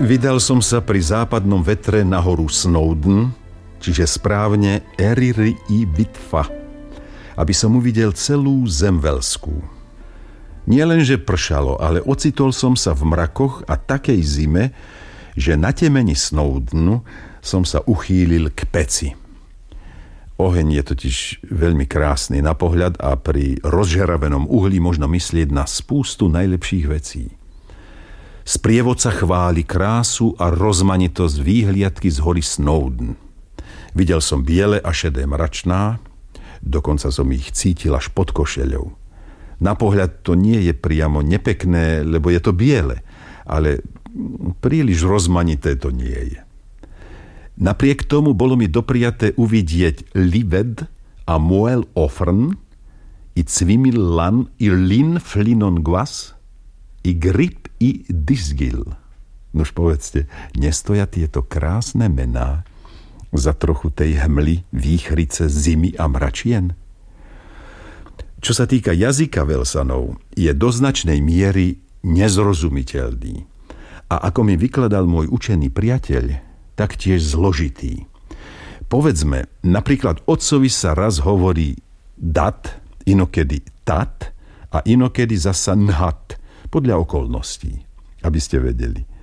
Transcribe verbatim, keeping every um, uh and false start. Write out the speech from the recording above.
Vydal som sa pri západnom vetre na horu Snowdon, čiže správne Eryri i Bitfa, aby som uvidel celú zem Velskú. Nie len, že pršalo, ale ocitol som sa v mrakoch a takej zime, že na temeni Snowdonu som sa uchýlil k peci. Oheň je totiž veľmi krásny na pohľad a pri rozžeravenom uhlí možno myslieť na spústu najlepších vecí. Sprievodca chváli krásu a rozmanitosť výhliadky z hory Snowdon. Videl som biele a šedé mračná, dokonca som ich cítil až pod košeľou. Na pohľad to nie je priamo nepekné, lebo je to biele, ale príliš rozmanité to nie je. Napriek tomu bolo mi dopriaté uvidieť Lived a Moel Ofrn, i Cvimil Lan, i Lin Flinon Gwas, i Grip i Disgil. Nož povedzte, nestoja tieto krásne mená za trochu tej hmly, výchrice, zimy a mračien? Čo sa týka jazyka Velsanov, je do značnej miery nezrozumiteľný. A ako mi vykladal môj učený priateľ, taktiež zložitý. Povedzme, napríklad otcovi sa raz hovorí dat, inokedy tat a inokedy zasa nhat, podľa okolností, aby ste vedeli.